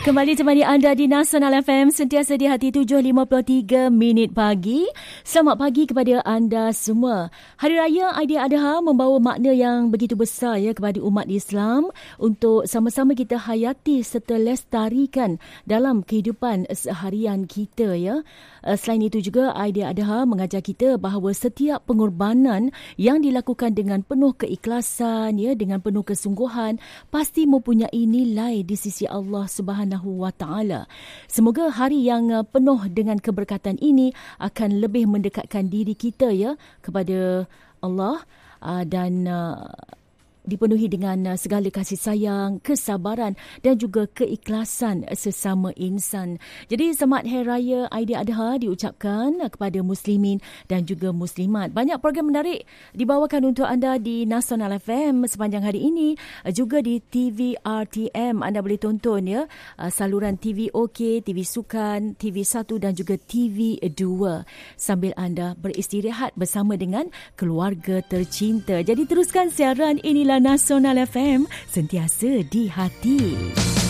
Kembali temani anda di Nasional FM, sentiasa di hati 7.53 minit pagi. Selamat pagi kepada anda semua. Hari Raya Aidiladha membawa makna yang begitu besar ya kepada umat Islam untuk sama-sama kita hayati serta lestarikan dalam kehidupan seharian kita ya. Selain itu juga Aidiladha mengajar kita bahawa setiap pengorbanan yang dilakukan dengan penuh keikhlasan ya, dengan penuh kesungguhan pasti mempunyai nilai di sisi Allah Subhanahu wa Ta'ala. Semoga hari yang penuh dengan keberkatan ini akan lebih mendekatkan diri kita ya kepada Allah dan dipenuhi dengan segala kasih sayang, kesabaran dan juga keikhlasan sesama insan. Jadi selamat Hari Raya Aidiladha diucapkan kepada muslimin dan juga muslimat. Banyak program menarik dibawakan untuk anda di Nasional FM sepanjang hari ini, juga di TV RTM. Anda boleh tonton ya saluran TV OK, TV Sukan, TV 1 dan juga TV 2 sambil anda beristirahat bersama dengan keluarga tercinta. Jadi teruskan siaran inilah Nasional FM, sentiasa di hati.